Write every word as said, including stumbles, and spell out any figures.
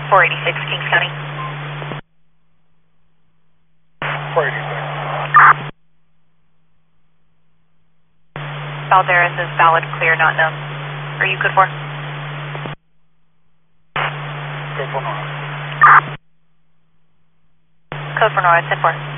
four eighty-six, Kings County. four eighty-six. Valderas is valid, clear, not known. Are you good for? Good for Nora. Code for Nora, ten four.